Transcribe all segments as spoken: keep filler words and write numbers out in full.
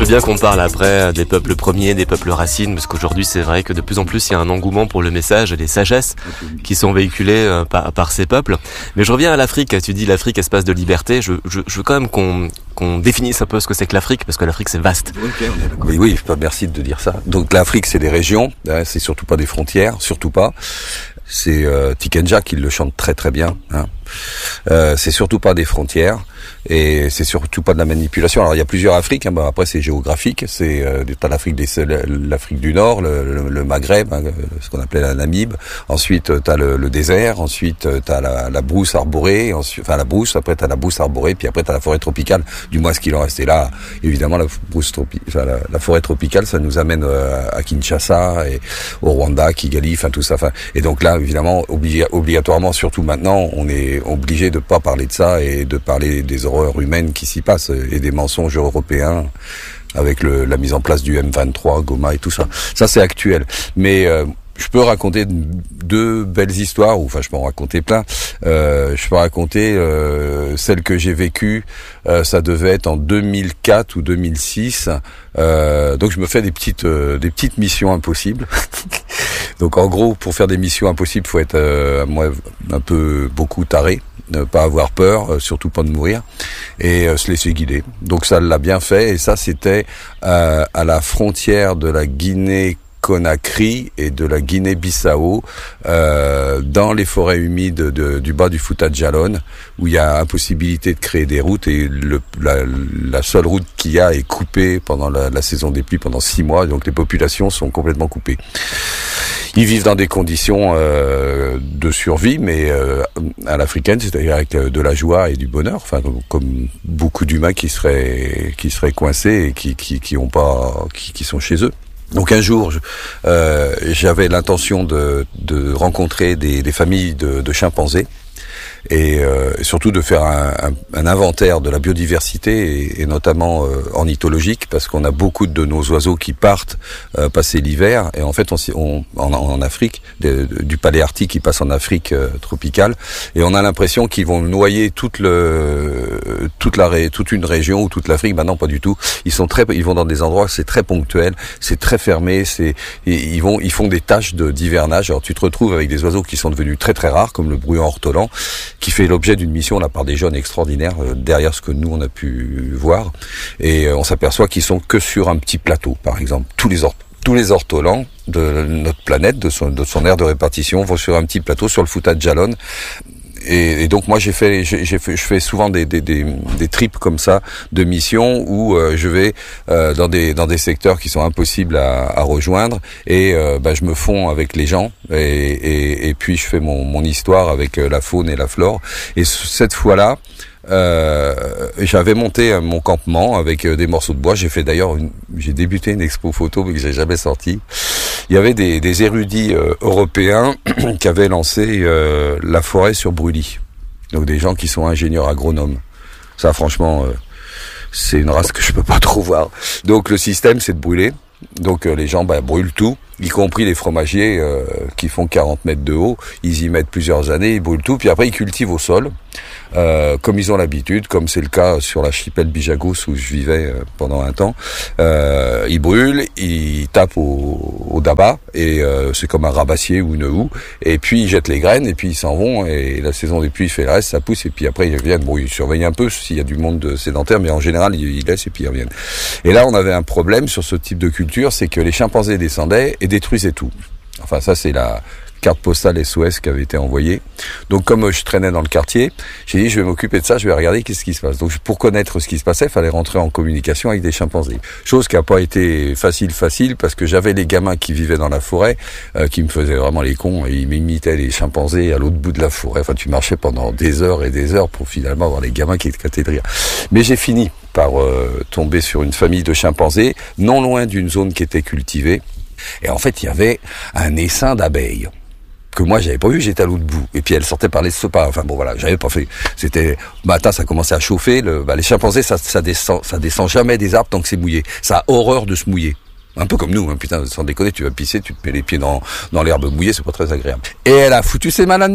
veux bien qu'on parle après des peuples premiers, des peuples racines, parce qu'aujourd'hui c'est vrai que de plus en plus il y a un engouement pour le message et les sagesses qui sont véhiculées par, par ces peuples. Mais je reviens à l'Afrique. Tu dis l'Afrique espace de liberté. Je, je, je veux quand même qu'on, qu'on définisse un peu ce que c'est que l'Afrique, parce que l'Afrique c'est vaste. Okay, on est d'accord. Oui, oui, merci de dire ça. Donc l'Afrique c'est des régions, hein, c'est surtout pas des frontières, surtout pas. C'est euh, Tikenja qui le chante très très bien. Hein. Euh, c'est surtout pas des frontières et c'est surtout pas de la manipulation. Alors il y a plusieurs Afriques. Hein, bah, après c'est géographique. C'est euh, t'as l'Afrique des l'Afrique du Nord, le, le, le Maghreb, hein, ce qu'on appelait la Namib. Ensuite t'as le, le désert. Ensuite t'as la, la brousse arborée. Ensuite, enfin la brousse. Après t'as la brousse arborée. Puis après t'as la forêt tropicale. Du moins ce qu'il en restait là. Évidemment la brousse tropi- enfin, la, la forêt tropicale, ça nous amène euh, à Kinshasa et au Rwanda, Kigali, enfin tout ça. Enfin et donc là évidemment obli- obligatoirement, surtout maintenant, on est obligé de pas parler de ça et de parler des horreurs humaines qui s'y passent et des mensonges européens avec le, la mise en place du M vingt-trois, Goma et tout ça. Ça c'est actuel. Mais euh, je peux raconter deux belles histoires, ou enfin je peux en raconter plein. Euh, je peux raconter euh, celle que j'ai vécue. Euh, ça devait être en deux mille quatre ou deux mille six. Euh, donc je me fais des petites euh, des petites missions impossibles. Donc en gros, pour faire des missions impossibles, faut être euh, moi un peu beaucoup taré, ne pas avoir peur, euh, surtout pas de mourir, et euh, se laisser guider. Donc ça l'a bien fait, et ça c'était euh, à la frontière de la Guinée Conakry et de la Guinée-Bissau, euh, dans les forêts humides de, du bas du Fouta Djallon, où il y a impossibilité de créer des routes, et le, la, la seule route qu'il y a est coupée pendant la, la saison des pluies, pendant six mois, donc les populations sont complètement coupées. Ils vivent dans des conditions euh, de survie, mais euh, à l'africaine, c'est-à-dire avec de la joie et du bonheur, enfin comme beaucoup d'humains qui seraient qui seraient coincés et qui qui qui ont pas qui, qui sont chez eux. Donc un jour, je, euh, j'avais l'intention de, de rencontrer des, des familles de, de chimpanzés et euh, surtout de faire un, un, un inventaire de la biodiversité et, et notamment euh, ornithologique, parce qu'on a beaucoup de nos oiseaux qui partent euh, passer l'hiver, et en fait on, on en, en Afrique, de, de, du paléarctique qui passe en Afrique euh, tropicale, et on a l'impression qu'ils vont noyer toute le toute la toute une région ou toute l'Afrique. Ben non, pas du tout. Ils sont très ils vont dans des endroits, c'est très ponctuel, c'est très fermé, c'est ils vont ils font des tâches de d'hivernage. Alors tu te retrouves avec des oiseaux qui sont devenus très très rares, comme le bruyant ortolan, qui fait l'objet d'une mission de la part des jeunes extraordinaires, euh, derrière ce que nous on a pu voir, et euh, on s'aperçoit qu'ils sont que sur un petit plateau, par exemple. Tous les or- tous les ortolans de notre planète, de son, de son aire de répartition, vont sur un petit plateau sur le Fouta Djallon. Et, et donc moi j'ai fait, j'ai, j'ai fait, je fais souvent des, des, des, des trips comme ça de missions où euh, je vais euh, dans des dans des secteurs qui sont impossibles à, à rejoindre, et euh, bah, je me fonds avec les gens, et, et, et puis je fais mon, mon histoire avec la faune et la flore. Et cette fois-là, Euh, j'avais monté mon campement avec des morceaux de bois. J'ai fait d'ailleurs une, j'ai débuté une expo photo mais que j'ai jamais sortie. Il y avait des, des érudits euh, européens qui avaient lancé euh, la forêt sur brûlis. Donc des gens qui sont ingénieurs agronomes. Ça franchement, euh, c'est une race que je peux pas trop voir. Donc le système c'est de brûler. Donc euh, les gens bah, brûlent tout, y compris les fromagiers euh, qui font quarante mètres de haut. Ils y mettent plusieurs années, ils brûlent tout, puis après ils cultivent au sol, euh, comme ils ont l'habitude, comme c'est le cas sur l'archipel Bijagos où je vivais euh, pendant un temps. Euh, ils brûlent, ils tapent au, au daba, et euh, c'est comme un rabassier ou une houe, et puis ils jettent les graines, et puis ils s'en vont, et la saison des pluies fait le reste, ça pousse, et puis après ils reviennent. Bon, ils surveillent un peu s'il y a du monde sédentaire, mais en général ils, ils laissent et puis ils reviennent. Et là on avait un problème sur ce type de culture, c'est que les chimpanzés descendaient et détruisaient tout. Enfin ça c'est la carte postale S O S qui avait été envoyée. Donc comme je traînais dans le quartier, j'ai dit je vais m'occuper de ça, je vais regarder qu'est-ce qui se passe. Donc pour connaître ce qui se passait, il fallait rentrer en communication avec des chimpanzés. Chose qui n'a pas été facile facile parce que j'avais les gamins qui vivaient dans la forêt euh, qui me faisaient vraiment les cons, et ils m'imitaient les chimpanzés à l'autre bout de la forêt. Enfin tu marchais pendant des heures et des heures pour finalement avoir les gamins qui éclataient de rire. Mais j'ai fini par euh, tomber sur une famille de chimpanzés non loin d'une zone qui était cultivée, et en fait il y avait un essaim d'abeilles que moi j'avais pas vu, j'étais à l'autre bout, et puis elle sortait par les sopas. Enfin bon voilà, j'avais pas fait. C'était matin, ça commençait à chauffer. Le, bah, les chimpanzés, ça, ça descend, ça descend jamais des arbres tant que c'est mouillé. Ça a horreur de se mouiller. Un peu comme nous, hein, putain, sans déconner, tu vas pisser, tu te mets les pieds dans dans l'herbe mouillée, c'est pas très agréable. Et elle a foutu ses mains là-dedans.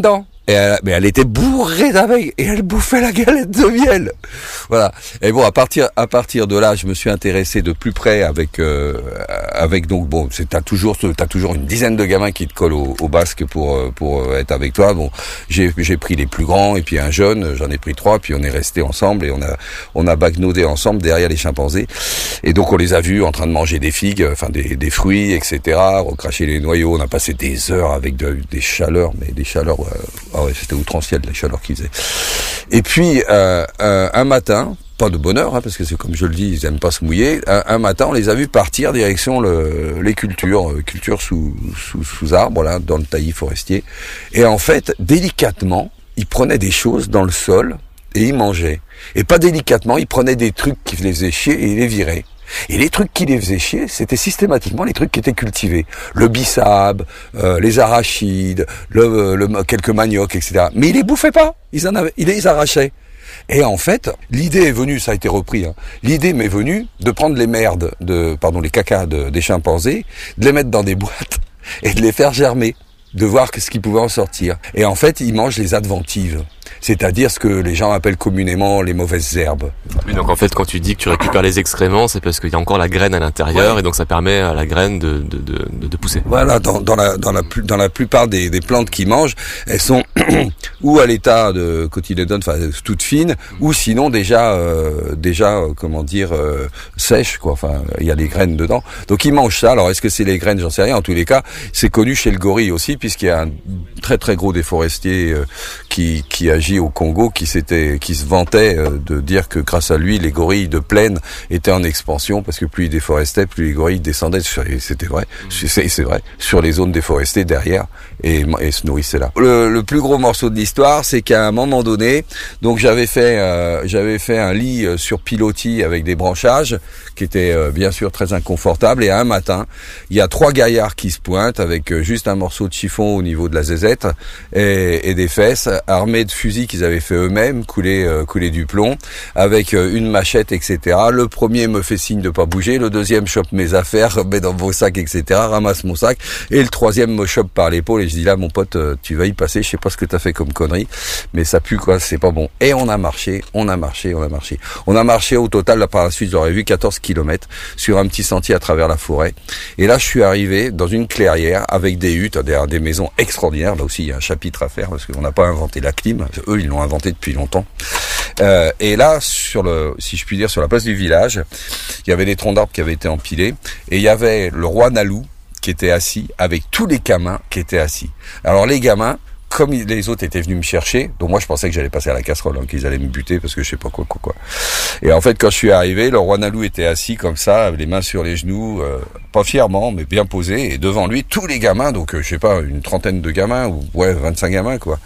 Et elle, mais elle était bourrée d'abeilles et elle bouffait la galette de miel. Voilà. Et bon, à partir à partir de là, je me suis intéressé de plus près avec euh, avec donc bon, c'est t'as toujours t'as toujours une dizaine de gamins qui te collent au, au basque pour pour être avec toi. Bon, j'ai j'ai pris les plus grands et puis un jeune, j'en ai pris trois, puis on est restés ensemble et on a on a bagnaudé ensemble derrière les chimpanzés. Et donc on les a vus en train de manger des figues, enfin des des fruits, et cetera. Recracher les noyaux. On a passé des heures avec de, des chaleurs, mais des chaleurs. Euh, Ah ouais, c'était outranciel la chaleur qu'il faisait. Et puis euh, euh, un matin, pas de bonheur, hein, parce que c'est comme je le dis, ils aiment pas se mouiller. Un, un matin, on les a vus partir direction le, les cultures, euh, cultures sous, sous sous arbre là, dans le taillis forestier. Et en fait, délicatement, ils prenaient des choses dans le sol et ils mangeaient. Et pas délicatement, ils prenaient des trucs qui les faisaient chier et ils les viraient. Et les trucs qui les faisaient chier, c'était systématiquement les trucs qui étaient cultivés. Le bissap, euh, les arachides, le, le, quelques maniocs, et cetera. Mais ils les bouffaient pas. Ils en avaient, ils les arrachaient. Et en fait, l'idée est venue, ça a été repris, hein, l'idée m'est venue de prendre les merdes, de, pardon, les cacas de, des chimpanzés, de les mettre dans des boîtes et de les faire germer, de voir ce qui pouvait en sortir. Et en fait, ils mangent les adventives. C'est-à-dire ce que les gens appellent communément les mauvaises herbes. Oui, donc en fait, quand tu dis que tu récupères les excréments, c'est parce qu'il y a encore la graine à l'intérieur, ouais. Et donc ça permet à la graine de, de, de, de pousser. Voilà, dans, dans la dans la dans la plupart des, des plantes qu'ils mangent, elles sont ou à l'état de cotylédone, enfin toutes fines, ou sinon déjà euh, déjà euh, comment dire euh, sèches quoi. Enfin, il y a les graines dedans. Donc ils mangent ça. Alors est-ce que c'est les graines? J'en sais rien. En tous les cas, c'est connu chez le gorille aussi, puisqu'il y a un très très gros déforestier euh, qui qui agit au Congo, qui s'était, qui se vantait de dire que grâce à lui, les gorilles de plaine étaient en expansion parce que plus ils déforestaient, plus les gorilles descendaient. C'était vrai, c'est, c'est vrai, sur les zones déforestées derrière et, et se nourrissaient là. Le, le plus gros morceau de l'histoire, c'est qu'à un moment donné, donc j'avais fait, euh, j'avais fait un lit sur pilotis avec des branchages qui était euh, bien sûr très inconfortable. Et un matin, il y a trois gaillards qui se pointent avec euh, juste un morceau de chiffon au niveau de la zézette et, et des fesses, armés de fusils qu'ils avaient fait eux-mêmes, couler euh, couler du plomb, avec euh, une machette, et cetera. Le premier me fait signe de pas bouger, le deuxième chope mes affaires, met dans vos sacs, et cetera. Ramasse mon sac, et le troisième me chope par l'épaule et je dis là mon pote, euh, tu vas y passer, je sais pas ce que t'as fait comme connerie, mais ça pue quoi, c'est pas bon. Et on a marché, on a marché, on a marché, on a marché au total là par la suite, j'aurais vu quatorze kilomètres sur un petit sentier à travers la forêt. Et là je suis arrivé dans une clairière avec des huttes, des, des maisons extraordinaires. Là aussi il y a un chapitre à faire parce qu'on n'a pas inventé la clim, eux ils l'ont inventé depuis longtemps. Euh, et là, sur le, si je puis dire, sur la place du village, il y avait des troncs d'arbres qui avaient été empilés, et il y avait le roi Nalou qui était assis avec tous les gamins qui étaient assis. Alors les gamins, comme les autres étaient venus me chercher, donc moi je pensais que j'allais passer à la casserole, hein, qu'ils allaient me buter parce que je sais pas quoi, quoi, quoi. Et en fait, quand je suis arrivé, le roi Nalou était assis comme ça, les mains sur les genoux, euh, pas fièrement, mais bien posé, et devant lui, tous les gamins, donc euh, je sais pas, une trentaine de gamins, ou ouais, vingt-cinq gamins, quoi.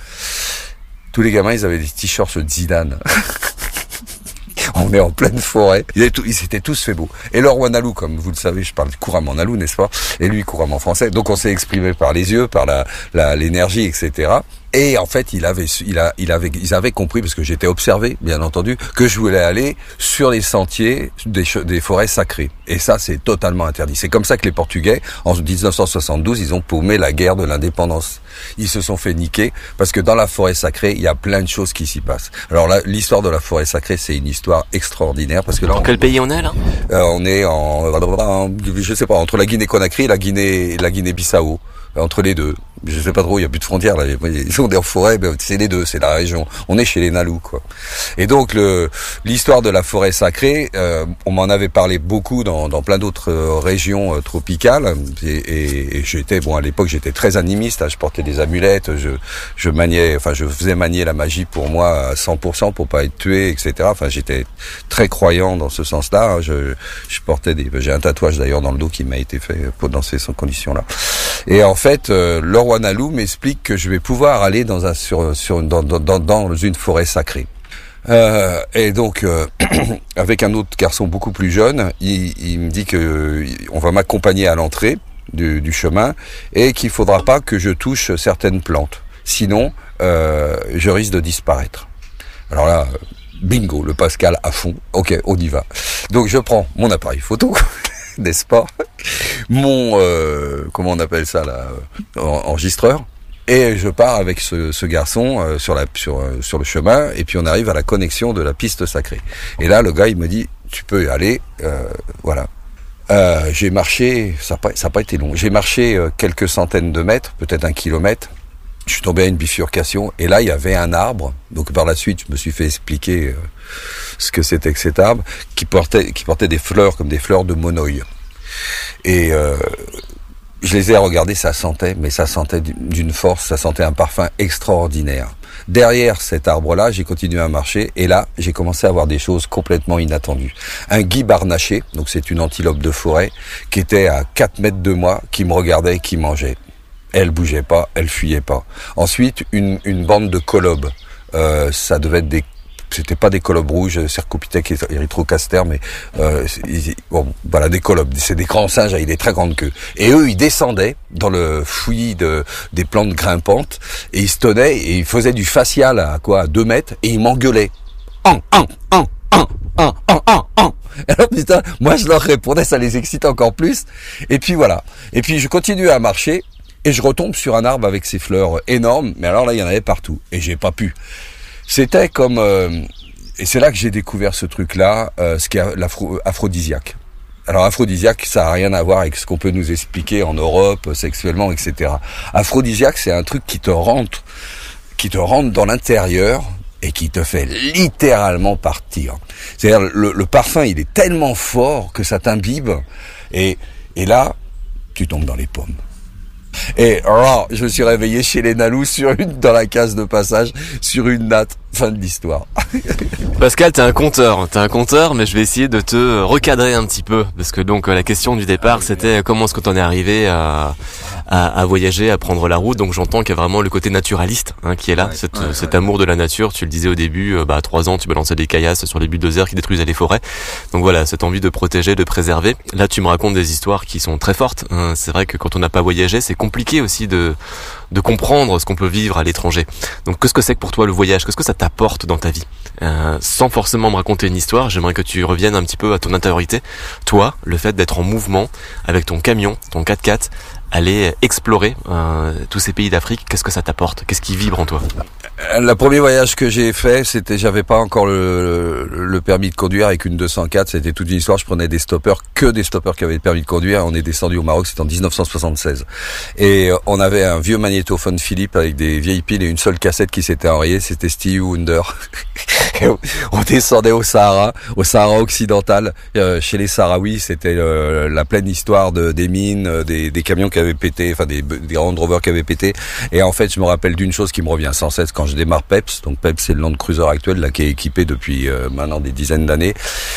Tous les gamins, ils avaient des t-shirts de Zidane. On est en pleine forêt. Ils, tout, ils s'étaient tous fait beau. Et le roi Nalou, comme vous le savez, je parle couramment Nalou, n'est-ce pas? Et lui, couramment français. Donc on s'est exprimé par les yeux, par la, la, l'énergie, et cetera. Et en fait, il avait, il a, il avait, ils avaient compris, parce que j'étais observé, bien entendu, que je voulais aller sur les sentiers des, des forêts sacrées. Et ça, c'est totalement interdit. C'est comme ça que les Portugais, en dix-neuf cent soixante-douze, ils ont paumé la guerre de l'indépendance. Ils se sont fait niquer, parce que dans la forêt sacrée, il y a plein de choses qui s'y passent. Alors là, l'histoire de la forêt sacrée, c'est une histoire extraordinaire, parce que là... Dans on, quel pays on est, là? euh, On est en, en, je sais pas, entre la Guinée-Conakry et la Guinée, la Guinée-Bissau. Entre les deux. Je sais pas trop, il y a plus de frontières là. Ils sont en forêt, mais c'est les deux, c'est la région. On est chez les Nalous, quoi. Et donc le l'histoire de la forêt sacrée, euh, on m'en avait parlé beaucoup dans, dans plein d'autres euh, régions euh, tropicales. Et, et, et j'étais bon à l'époque, j'étais très animiste. Hein, je portais des amulettes, je je maniais, enfin je faisais manier la magie pour moi à cent pour cent pour pas être tué, et cetera. Enfin j'étais très croyant dans ce sens-là. Hein, je je portais des, j'ai un tatouage d'ailleurs dans le dos qui m'a été fait dans ces conditions-là. Et en fait, euh, le roi Nalou m'explique que je vais pouvoir aller dans un sur sur dans dans dans, dans une forêt sacrée. Euh, et donc euh, avec un autre garçon beaucoup plus jeune, il, il me dit que on va m'accompagner à l'entrée du, du chemin et qu'il faudra pas que je touche certaines plantes, sinon euh, je risque de disparaître. Alors là, bingo, le Pascal à fond. Ok, on y va. Donc je prends mon appareil photo. N'est-ce pas? Mon euh, comment on appelle ça là, enregistreur, Et je pars avec ce, ce garçon euh, sur la sur euh, sur le chemin, et puis on arrive à la connexion de la piste sacrée. Et là, le gars, il me dit, tu peux y aller, euh, voilà. Euh, j'ai marché, ça n'a pas, ça a pas été long. J'ai marché euh, quelques centaines de mètres, peut-être un kilomètre. Je suis tombé à une bifurcation, et là, il y avait un arbre. Donc par la suite, je me suis fait expliquer euh, ce que c'était que cet arbre, qui portait qui portait des fleurs comme des fleurs de monoï. Et euh, je les ai regardés, ça sentait, mais ça sentait d'une force, ça sentait un parfum extraordinaire. Derrière cet arbre-là, j'ai continué à marcher, et là, j'ai commencé à voir des choses complètement inattendues. Un gui barnaché, donc c'est une antilope de forêt, qui était à quatre mètres de moi, qui me regardait et qui mangeait. Elle bougeait pas, elle fuyait pas. Ensuite, une, une bande de colobes. Euh, ça devait être des C'était pas des colobes rouges, Cercopithèque et Erythrocaster, mais euh, bon, voilà, des colobes. C'est des grands singes avec des très grandes queues. Et eux, ils descendaient dans le fouillis de des plantes grimpantes, et ils se tenaient et ils faisaient du facial à quoi, à deux mètres, et ils m'engueulaient. En, en, en, en, en, en, en, en. Alors putain, moi je leur répondais, ça les excite encore plus. Et puis voilà. Et puis je continue à marcher, et je retombe sur un arbre avec ses fleurs énormes. Mais alors là, il y en avait partout, et j'ai pas pu. C'était comme, euh, et c'est là que j'ai découvert ce truc-là, euh, ce qui est l'aphrodisiaque. Alors aphrodisiaque, ça a rien à voir avec ce qu'on peut nous expliquer en Europe, sexuellement, et cetera. Aphrodisiaque, c'est un truc qui te rentre, qui te rentre dans l'intérieur et qui te fait littéralement partir. C'est-à-dire le, le parfum, il est tellement fort que ça t'imbibe, et et là, tu tombes dans les pommes. Et alors, je me suis réveillé chez les Nalous sur une, dans la case de passage, sur une natte. Fin de l'histoire. Pascal, t'es un conteur, t'es un conteur, mais je vais essayer de te recadrer un petit peu, parce que donc la question du départ, c'était comment est-ce que t'en es arrivé à, à, à voyager, à prendre la route. Donc j'entends qu'il y a vraiment le côté naturaliste hein, qui est là, ouais, cet, ouais, cet ouais. amour de la nature. Tu le disais au début, bah à trois ans, tu balançais des caillasses sur les bulldozers qui détruisaient les forêts. Donc voilà, cette envie de protéger, de préserver. Là, tu me racontes des histoires qui sont très fortes. Hein. C'est vrai que quand on n'a pas voyagé, c'est compliqué aussi de de comprendre ce qu'on peut vivre à l'étranger. Donc qu'est-ce que c'est que pour toi le voyage? Qu'est-ce que ça t'apporte dans ta vie? euh, Sans forcément me raconter une histoire, j'aimerais que tu reviennes un petit peu à ton intériorité. Toi, le fait d'être en mouvement avec ton camion, ton quatre-quatre, aller explorer euh, tous ces pays d'Afrique, qu'est-ce que ça t'apporte? Qu'est-ce qui vibre en toi? Le premier voyage que j'ai fait, c'était, j'avais pas encore le, le permis de conduire avec une deux cent quatre, c'était toute une histoire, je prenais des stoppers, que des stoppers qui avaient le permis de conduire, on est descendu au Maroc, c'était en dix-neuf cent soixante-seize. Et on avait un vieux magnétophone Philips avec des vieilles piles et une seule cassette qui s'était enrayée, c'était Stevie Wonder. On descendait au Sahara, au Sahara occidental, euh, chez les Sahraouis, c'était euh, la pleine histoire de, des mines, des, des camions qui avaient pété, enfin des, des Land Rover qui avaient pété. Et en fait, je me rappelle d'une chose qui me revient sans cesse quand je démarre Peps. Donc Peps, c'est le Land Cruiser actuel, là, qui est équipé depuis euh, maintenant des dizaines d'années.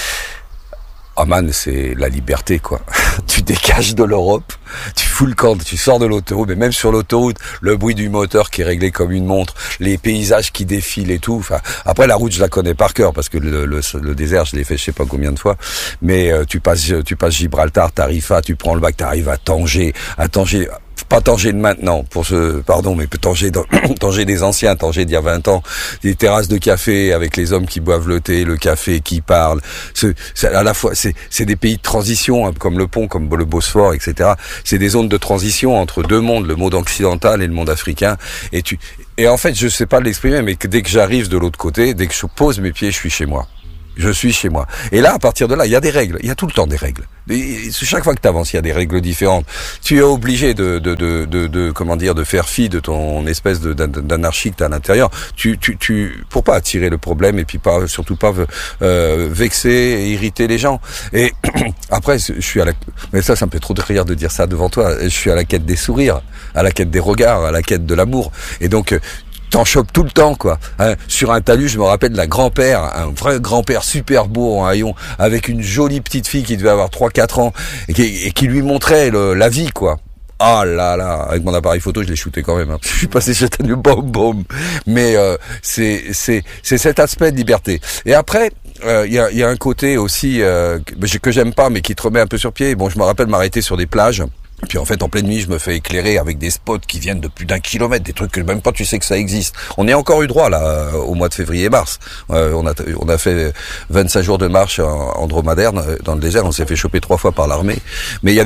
Ah oh man, c'est la liberté, quoi. Tu dégages de l'Europe, tu fous le camp, tu sors de l'autoroute, mais même sur l'autoroute, le bruit du moteur qui est réglé comme une montre, les paysages qui défilent et tout. Enfin, après la route, je la connais par cœur parce que le, le, le désert, je l'ai fait je sais pas combien de fois. Mais euh, tu passes, tu passes Gibraltar, Tarifa, tu prends le bac, t'arrives à Tanger, à Tanger. Pas Tanger de maintenant, pour ce, pardon, mais Tanger, Tanger des anciens, Tanger d'il y a vingt ans, des terrasses de café avec les hommes qui boivent le thé, le café, qui parlent. C'est, c'est à la fois, c'est, c'est des pays de transition, hein, comme le pont, comme le Bosphore, et cetera. C'est des zones de transition entre deux mondes, le monde occidental et le monde africain. Et tu, et en fait, je sais pas l'exprimer, mais que dès que j'arrive de l'autre côté, dès que je pose mes pieds, je suis chez moi. Je suis chez moi. Et là, à partir de là, il y a des règles. Il y a tout le temps des règles. Et chaque fois que tu avances, il y a des règles différentes. Tu es obligé de, de, de, de, de comment dire, de faire fi de ton espèce de, d'anarchie que tu as à l'intérieur. Tu, tu, tu, pour pas attirer le problème et puis pas, surtout pas euh, vexer et irriter les gens. Et après, je suis à la, mais ça, ça me fait trop de rire de dire ça devant toi. Je suis à la quête des sourires, à la quête des regards, à la quête de l'amour. Et donc, t'en chopes tout le temps, quoi. Hein, sur un talus, je me rappelle d'un grand-père, un vrai grand-père super beau en haillons, avec une jolie petite fille qui devait avoir trois quatre ans, et qui, et qui lui montrait le, la vie, quoi. Ah oh là là, avec mon appareil photo, je l'ai shooté quand même. Hein. Je suis passé chez un boum boum. Mais euh, c'est c'est c'est cet aspect de liberté. Et après, il euh, y a il y a un côté aussi euh, que, que j'aime pas, mais qui te remet un peu sur pied. Bon, je me rappelle m'arrêter sur des plages. Puis en fait, en pleine nuit, je me fais éclairer avec des spots qui viennent de plus d'un kilomètre, des trucs que même pas tu sais que ça existe. On y a encore eu droit là au mois de février-mars. Euh, on a on a fait vingt-cinq jours de marche en, en dromadaire dans le désert. On s'est fait choper trois fois par l'armée. Mais il y a des moments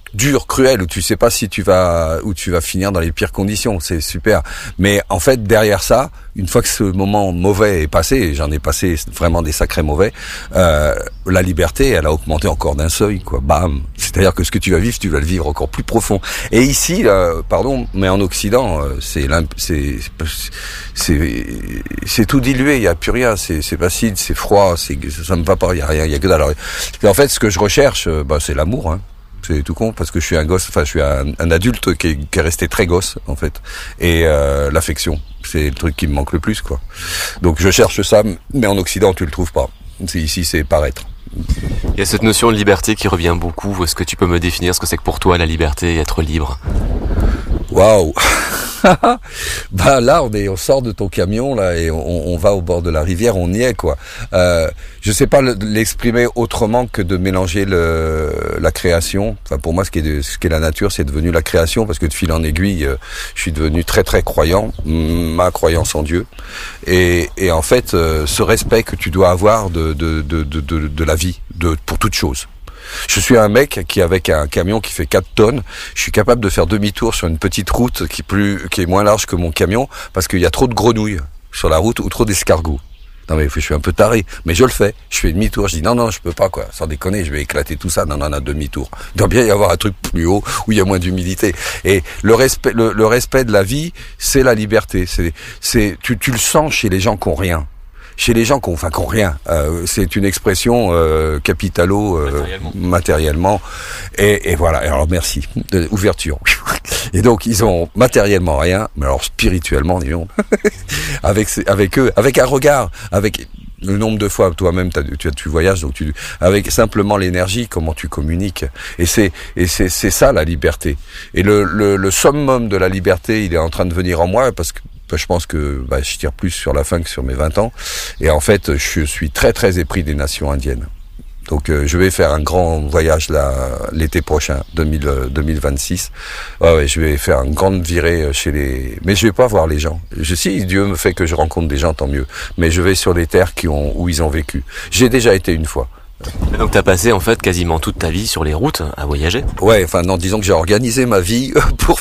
dur, cruel, où tu sais pas si tu vas, où tu vas finir dans les pires conditions. C'est super. Mais en fait, derrière ça, une fois que ce moment mauvais est passé, et j'en ai passé vraiment des sacrés mauvais, euh, la liberté, elle a augmenté encore d'un seuil, quoi. Bam. C'est-à-dire que ce que tu vas vivre, tu vas le vivre encore plus profond. Et ici, là, pardon, mais en Occident, c'est, c'est, c'est, c'est tout dilué. Il y a plus rien. C'est, c'est facile, c'est froid, c'est, ça me va pas. Il y a rien, il y a que dalle. Et en fait, ce que je recherche, bah, c'est l'amour, hein. C'est tout con parce que je suis un gosse, enfin je suis un, un adulte qui est, qui est resté très gosse en fait. Et euh, l'affection, c'est le truc qui me manque le plus, quoi. Donc je cherche ça, mais en Occident tu le trouves pas. C'est, ici c'est paraître. Il y a cette notion de liberté qui revient beaucoup. Est-ce que tu peux me définir ce que c'est que pour toi la liberté, être libre? Waouh. Bah là on est, on sort de ton camion là et on, on va au bord de la rivière, on y est, quoi. Euh, je sais pas l'exprimer autrement que de mélanger le, la création. Enfin pour moi ce qui est de, ce qui est la nature, c'est devenu la création, parce que de fil en aiguille, euh, je suis devenu très très croyant, ma croyance en Dieu. Et, et en fait euh, ce respect que tu dois avoir de de de de, de, de la vie, de pour toute chose. Je suis un mec qui, avec un camion qui fait quatre tonnes, je suis capable de faire demi-tour sur une petite route qui est plus, qui est moins large que mon camion, parce qu'il y a trop de grenouilles sur la route ou trop d'escargots. Non mais je suis un peu taré, mais je le fais. Je fais demi-tour, je dis non, non, je peux pas, quoi. Sans déconner, je vais éclater tout ça. Non, non, non, demi-tour. Il doit bien y avoir un truc plus haut où il y a moins d'humidité. Et le respect, le, le respect de la vie, c'est la liberté. C'est, c'est, tu, tu le sens chez les gens qui ont rien. Chez les gens qui ont, enfin, qui ont rien, euh, c'est une expression euh, capitalo euh, matériellement. matériellement. Et, et voilà. Et alors merci de ouverture. Et donc ils ont matériellement rien, mais alors spirituellement, disons, avec avec eux, avec un regard, avec le nombre de fois toi-même t'as, tu tu voyages, donc tu avec simplement l'énergie, comment tu communiques. Et c'est et c'est c'est ça la liberté. Et le le, le summum de la liberté, il est en train de venir en moi, parce que je pense que bah, je tire plus sur la fin que sur mes vingt ans. Et en fait, je suis très très épris des nations indiennes. Donc euh, je vais faire un grand voyage là l'été prochain, deux mille vingt-six. Ouais, ouais, je vais faire une grande virée chez les... Mais je vais pas voir les gens. Je, si Dieu me fait que je rencontre des gens, tant mieux. Mais je vais sur les terres qui ont, où ils ont vécu. J'ai déjà été une fois. Donc t'as passé en fait quasiment toute ta vie sur les routes à voyager? Ouais, enfin non, disons que j'ai organisé ma vie pour...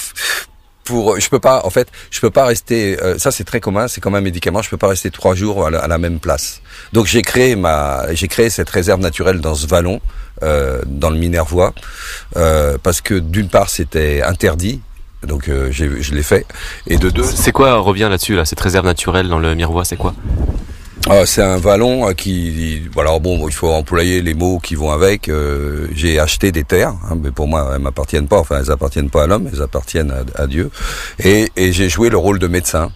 Pour, je peux pas, en fait, je peux pas rester. Euh, ça, c'est très commun. C'est comme un médicament. Je peux pas rester trois jours à la, à la même place. Donc, j'ai créé ma, j'ai créé cette réserve naturelle dans ce vallon, euh, dans le Minervois, euh, parce que d'une part, c'était interdit. Donc, euh, j'ai, je l'ai fait. Et de deux. C'est quoi, revient là-dessus, là, cette réserve naturelle dans le Minervois, c'est quoi? Euh, c'est un vallon qui, voilà, bon, il faut employer les mots qui vont avec. Euh, j'ai acheté des terres, hein, mais pour moi, elles m'appartiennent pas. Enfin, elles appartiennent pas à l'homme, elles appartiennent à, à Dieu. Et, et j'ai joué le rôle de médecin.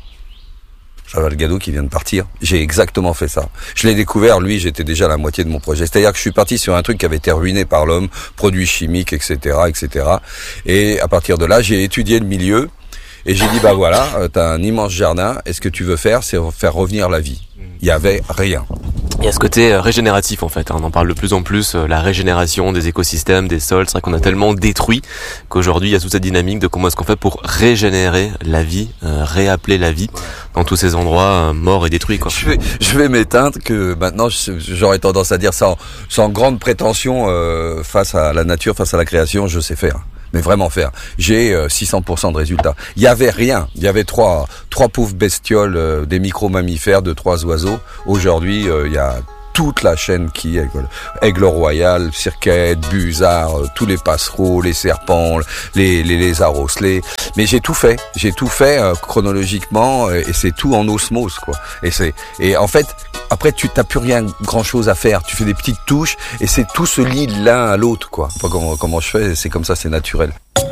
Salvador qui vient de partir. J'ai exactement fait ça. Je l'ai découvert, lui, j'étais déjà à la moitié de mon projet. C'est-à-dire que je suis parti sur un truc qui avait été ruiné par l'homme, produits chimiques, et cetera, et cetera. Et à partir de là, j'ai étudié le milieu. Et j'ai dit, bah voilà, euh, t'as un immense jardin, et ce que tu veux faire, c'est faire revenir la vie. Il y avait rien. Il y a ce côté régénératif en fait, on en parle de plus en plus, la régénération des écosystèmes, des sols. C'est vrai qu'on a tellement détruit qu'aujourd'hui il y a toute cette dynamique de comment est-ce qu'on fait pour régénérer la vie, euh, réappeler la vie dans tous ces endroits euh, morts et détruits, quoi. Je vais, je vais m'éteindre, que maintenant j'aurais tendance à dire ça sans, sans grande prétention, euh, face à la nature, face à la création, je sais faire. Mais vraiment faire. J'ai euh, six cents pour cent de résultats. Il y avait rien. Il y avait trois trois pauvres bestioles, euh, des micro-mammifères, de trois oiseaux. Aujourd'hui, euh, il y a toute la chaîne qui est aigle royal, cirquette, busard, euh, tous les passereaux, les serpents, les les lézards osselets. Mais j'ai tout fait. J'ai tout fait euh, chronologiquement, euh, et c'est tout en osmose, quoi. Et c'est et en fait. Après, tu n'as plus rien grand chose à faire. Tu fais des petites touches et c'est tout se lie l'un à l'autre, quoi. Pas comment, comment je fais, c'est comme ça, c'est naturel.